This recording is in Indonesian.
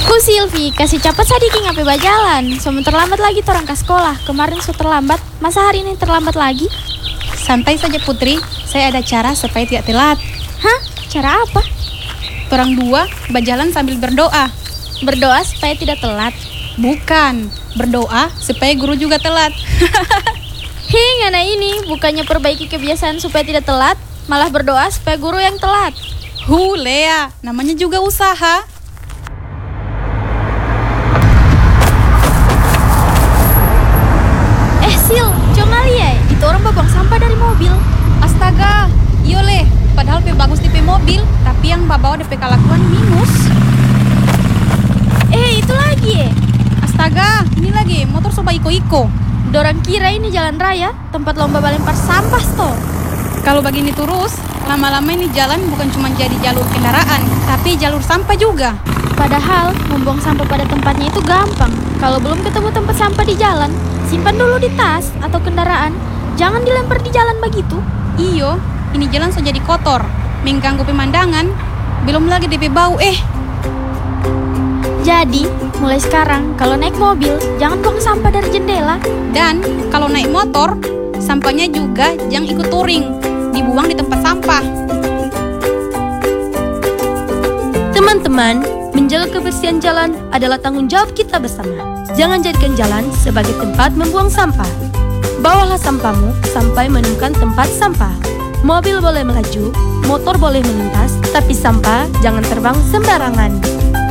Silvi, kasih cepat sadiki ngapain bajalan. Somen terlambat lagi torang ke sekolah. Kemarin su terlambat, masa hari ini terlambat lagi? Santai saja Putri, saya ada cara supaya tidak telat. Hah? Cara apa? Torang dua berjalan sambil berdoa. Berdoa supaya tidak telat? Bukan, berdoa supaya guru juga telat. Hei, ngana ini bukannya perbaiki kebiasaan supaya tidak telat, malah berdoa supaya guru yang telat. Lea, namanya juga usaha. Sil, coba lihat, itu orang babang sampah dari mobil. Astaga, iyo Le, padahal bagus DP mobil, tapi yang bawa DP kelakuan minus. Itu lagi. Astaga, ini lagi motor soba iko-iko. Dorang kira ini jalan raya, tempat lomba balempar sampah toh. Kalau begini terus, lama-lama ini jalan bukan cuma jadi jalur kendaraan, tapi jalur sampah juga. Padahal, membuang sampah pada tempatnya itu gampang. Kalau belum ketemu tempat sampah di jalan, simpan dulu di tas atau kendaraan. Jangan dilempar di jalan begitu. Iyo, ini jalan so jadi kotor, mengganggu pemandangan. Belum lagi DP bau. Jadi, mulai sekarang kalau naik mobil, jangan buang sampah dari jendela. Dan kalau naik motor, sampahnya juga jangan ikut touring, dibuang di tempat sampah. Teman-teman, menjaga kebersihan jalan adalah tanggung jawab kita bersama. Jangan jadikan jalan sebagai tempat membuang sampah. Bawalah sampahmu sampai menemukan tempat sampah. Mobil boleh melaju, motor boleh melintas, tapi sampah jangan terbang sembarangan.